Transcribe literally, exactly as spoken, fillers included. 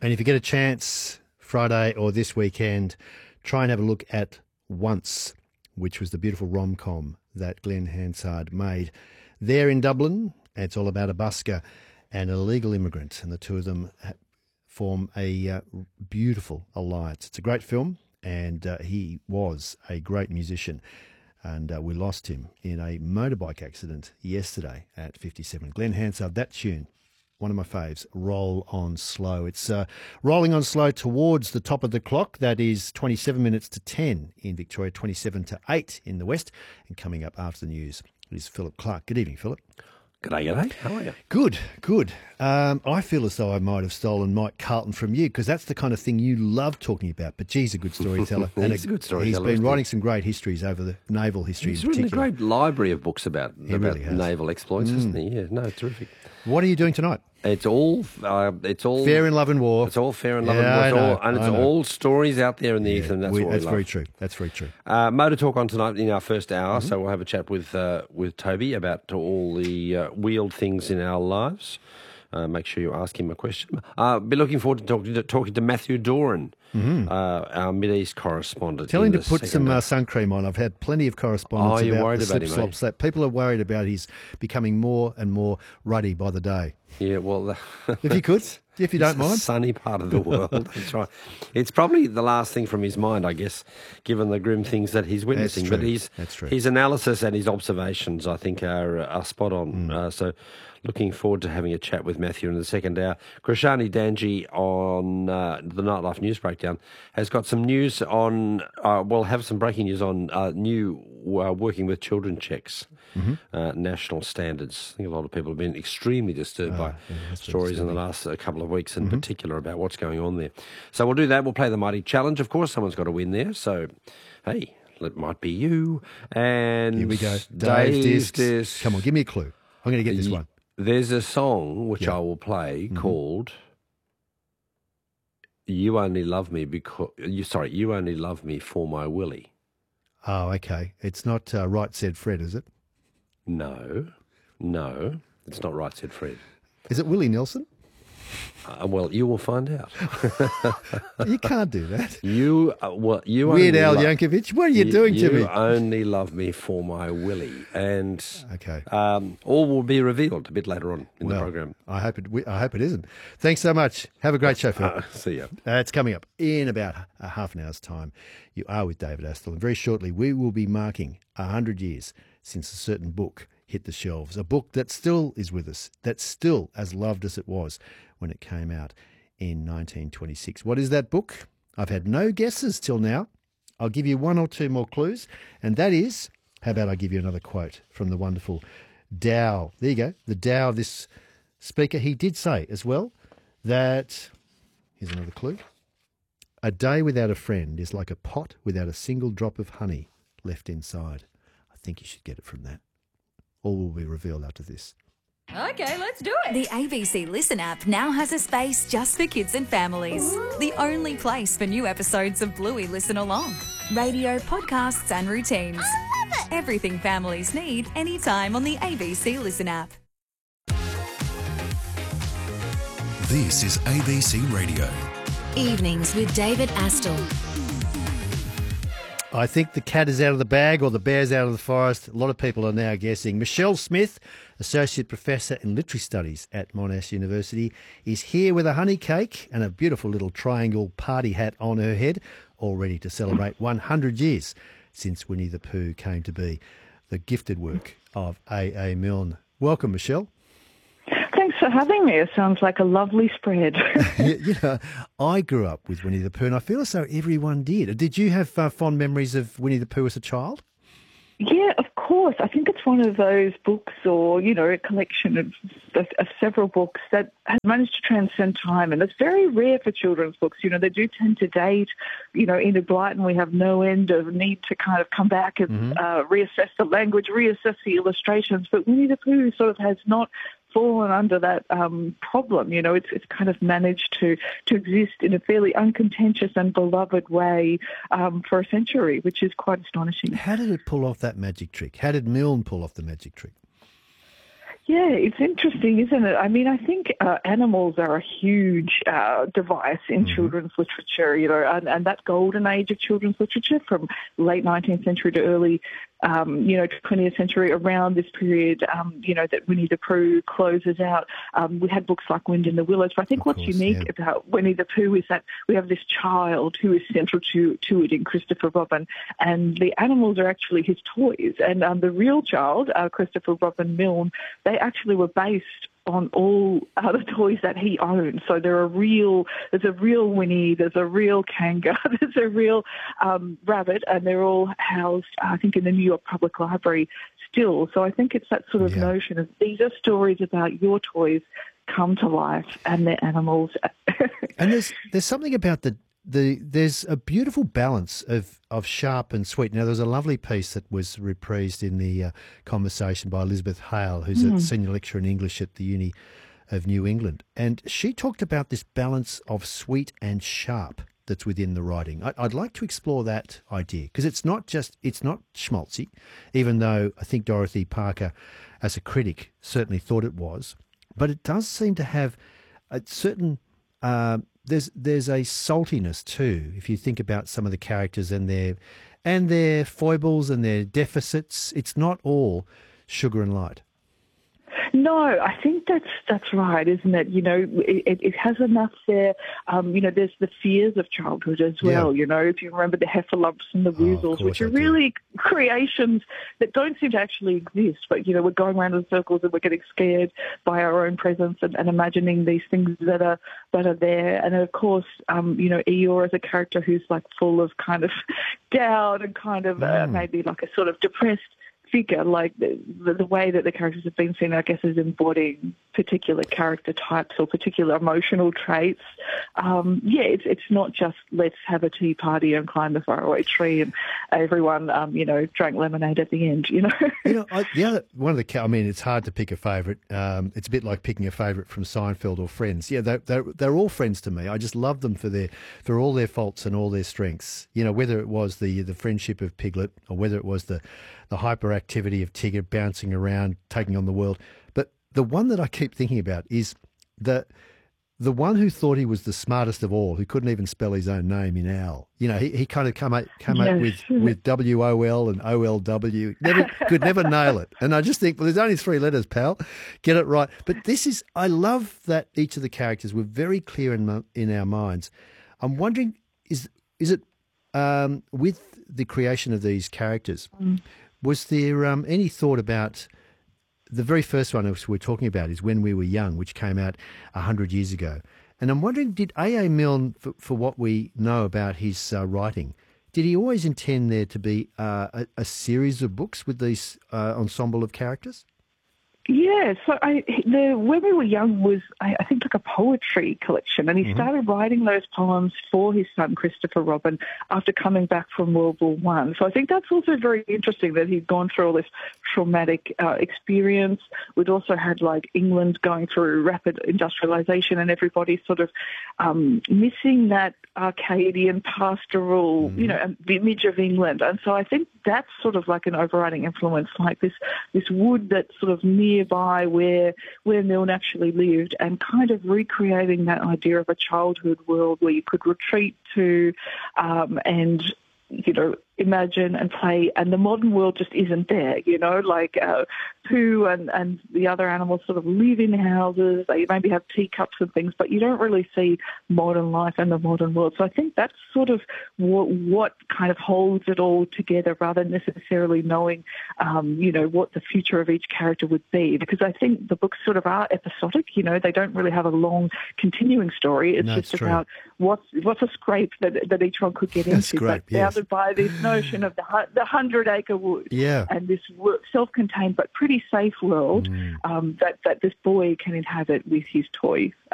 And if you get a chance, Friday or this weekend, try and have a look at Once, which was the beautiful rom-com that Glenn Hansard made there in Dublin. It's all about a busker and an illegal immigrant, and the two of them form a uh, beautiful alliance. It's a great film, and uh, he was a great musician. And uh, we lost him in a motorbike accident yesterday at fifty-seven. Glenn Hansard, that tune, one of my faves, Roll On Slow. It's uh, rolling on slow towards the top of the clock. That is twenty-seven minutes to ten in Victoria, twenty-seven to eight in the West. And coming up after the news, it is Philip Clark. Good evening, Philip. G'day, g'day. How are you? Good, good. Um, I feel as though I might have stolen Mike Carlton from you, because that's the kind of thing you love talking about. But geez, a good storyteller. he's and a, a good storyteller. He's been writing some great histories over the naval history He's in written particular. a great library of books about, He about really has. naval exploits, Mm. hasn't he? Yeah, no, terrific. What are you doing tonight? It's all, uh, it's all Fair in Love and War. It's all fair and love Yeah, and war. It's I know, all, and it's I know. all stories out there in the Yeah, ether, and that's we- what that's we very love. true. That's very true. Uh, Motor Talk on tonight in our first hour, Mm-hmm. so we'll have a chat with uh, with Toby about all the uh, wheeled things in our lives. Uh, make sure you ask him a question. Uh, be looking forward to talking to, talking to Matthew Doran, uh, our Mideast correspondent. Tell in him to the put second some uh, hour. sun cream on. I've had plenty of correspondence Oh, you're about worried the about slip, him, slop, eh? slap. People are worried about his becoming more and more ruddy by the day. Yeah, well, If you could, if you don't it's the mind. sunny part of the world. That's right. It's probably the last thing from his mind, I guess, given the grim things that he's witnessing. true. But his That's true. his analysis and his observations, I think, are are spot on. Mm. Uh, so, looking forward to having a chat with Matthew in the second hour. Krishani Danji on uh, the Nightlife News Breakdown has got some news on. Uh, we'll have some breaking news on uh, new uh, working with children checks. Mm-hmm. Uh, national standards. I think a lot of people have been extremely disturbed Ah, by yeah, that's been stories in the disturbing. last uh, couple of weeks in Mm-hmm. particular about what's going on there. So we'll do that. We'll play the Mighty Challenge. Of course, someone's got to win there. So, hey, it might be you. And Here we go. Dave Dave's discs. Discs. Come on, give me a clue. I'm going to get this Y- one. There's a song which Yeah. I will play Mhm. called "You Only Love Me Because." You sorry, you only love me for my Willie. Oh, okay. It's not uh, Right Said Fred, is it? No, no, it's not right, said Fred. Is it Willie Nelson? Uh, well, you will find out. You can't do that. You uh, well, you Weird only Al lo- Yankovic, what are you, doing you to me? You only love me for my Willie, and Okay. um, all will be revealed a bit later on in Well, the program. I hope it. I hope it isn't. Thanks so much. Have a great show, Phil. Uh, see ya. Uh, it's coming up in about a half an hour's time. You are with David Astle, and very shortly we will be marking a hundred years since a certain book hit the shelves. A book that still is with us, that's still as loved as it was when it came out in nineteen twenty-six. What is that book? I've had no guesses till now. I'll give you one or two more clues, and that is, how about I give you another quote from the wonderful Dow. There you go, the Dow of this speaker. He did say as well that, here's another clue, a day without a friend is like a pot without a single drop of honey left inside. I think you should get it from that. All will be revealed after this. Okay, let's do it. The A B C Listen app now has a space just for kids and families. The only place for new episodes of Bluey Listen Along. Radio, podcasts and routines. I love it. Everything families need anytime on the A B C Listen app. This is A B C Radio. Evenings with David Astle. I think the cat is out of the bag or the bear's out of the forest. A lot of people are now guessing. Michelle Smith, Associate Professor in Literary Studies at Monash University, is here with a honey cake and a beautiful little triangle party hat on her head, all ready to celebrate one hundred years since Winnie the Pooh came to be. The gifted work of A A Milne. Welcome, Michelle. Thanks for having me. It sounds like a lovely spread. you, you know, I grew up with Winnie the Pooh, and I feel as though everyone did. Did you have uh, fond memories of Winnie the Pooh as a child? Yeah, of course. I think it's one of those books or, you know, a collection of, of, of several books that has managed to transcend time. And it's very rare for children's books. You know, they do tend to date. You know, Enid Blyton, we have no end of need to kind of come back and Mm-hmm. uh, reassess the language, reassess the illustrations. But Winnie the Pooh sort of has not fallen under that um, problem. You know, it's it's kind of managed to, to exist in a fairly uncontentious and beloved way um, for a century, which is quite astonishing. How did it pull off that magic trick? How did Milne pull off the magic trick? Yeah, it's interesting, isn't it? I mean, I think uh, animals are a huge uh, device in mm-hmm. children's literature, you know, and, and that golden age of children's literature from late nineteenth century to early, um, you know, twentieth century, around this period, um, you know, that Winnie the Pooh closes out. Um, we had books like Wind in the Willows, but I think of what's course, unique yeah. about Winnie the Pooh is that we have this child who is central to, to it in Christopher Robin, and the animals are actually his toys. And um, the real child, uh, Christopher Robin Milne, they actually were based on all other toys that he owned. So there are real, there's a real Winnie, there's a real Kanga, there's a real um, rabbit, and they're all housed, I think, in the New York Public Library still. So I think it's that sort of yeah. notion of these are stories about your toys come to life and they're animals. And there's there's something about the The, there's a beautiful balance of, of sharp and sweet. Now, there was a lovely piece that was reprised in the uh, conversation by Elizabeth Hale, who's mm. a senior lecturer in English at the Uni of New England. And she talked about this balance of sweet and sharp that's within the writing. I, I'd like to explore that idea because it's not just, it's not schmaltzy, even though I think Dorothy Parker, as a critic, certainly thought it was. But it does seem to have a certain... Uh, There's there's a saltiness too, if you think about some of the characters and their and their foibles and their deficits. It's not all sugar and light. No, I think that's that's right, isn't it? You know, it, it has enough there. Um, you know, there's the fears of childhood as well. Yeah. You know, if you remember the Heffalumps and the Woozles, oh, which are really creations that don't seem to actually exist. But, you know, we're going around in circles and we're getting scared by our own presence and, and imagining these things that are that are there. And, of course, um, you know, Eeyore is a character who's, like, full of kind of doubt and kind of mm. uh, maybe like a sort of depressed figure, like the, the way that the characters have been seen, I guess, as embodying particular character types or particular emotional traits. Um, yeah, it's it's not just let's have a tea party and climb the faraway tree and everyone, um, you know, drank lemonade at the end, you know. you know, I, the other one of the, I mean, it's hard to pick a favourite. Um, it's a bit like picking a favourite from Seinfeld or Friends. Yeah, they're, they're they're all friends to me. I just love them for their for all their faults and all their strengths. You know, whether it was the the friendship of Piglet or whether it was the the hyperactivity of Tigger bouncing around, taking on the world. But the one that I keep thinking about is the the one who thought he was the smartest of all, who couldn't even spell his own name in Owl. You know, he, he kind of come up, come yes. up with, with W O L and O L W, never, could never nail it. And I just think, well, there's only three letters, pal. Get it right. But this is, I love that each of the characters were very clear in, in our minds. I'm wondering, is is it um, with the creation of these characters, mm. was there um, any thought about the very first one which we're talking about is When We Were Young, which came out one hundred years ago. And I'm wondering, did A A. Milne, for, for what we know about his uh, writing, did he always intend there to be uh, a, a series of books with these uh, ensemble of characters? Yeah, so I, the When We Were Young was, I, I think, like a poetry collection, and he mm-hmm. started writing those poems for his son, Christopher Robin, after coming back from World War One. So I think that's also very interesting that he'd gone through all this traumatic uh, experience. We'd also had, like, England going through rapid industrialisation and everybody sort of um, missing that Arcadian pastoral, mm-hmm. you know, the image of England. And so I think that's sort of like an overriding influence, like this, this wood that's sort of near nearby where where Milne actually lived, and kind of recreating that idea of a childhood world where you could retreat to um, and, you know, imagine and play, and the modern world just isn't there, you know, like uh, Pooh and, and the other animals sort of live in houses, they maybe have teacups and things, but you don't really see modern life and the modern world. So I think that's sort of what, what kind of holds it all together, rather than necessarily knowing, um, you know, what the future of each character would be, because I think the books sort of are episodic, you know, they don't really have a long continuing story. It's no, just about what's, what's a scrape that, that each one could get that's into, great, but yes. bounded by this notion of the the hundred acre wood, yeah, and this self-contained but pretty safe world mm. um, that that this boy can inhabit with his toy.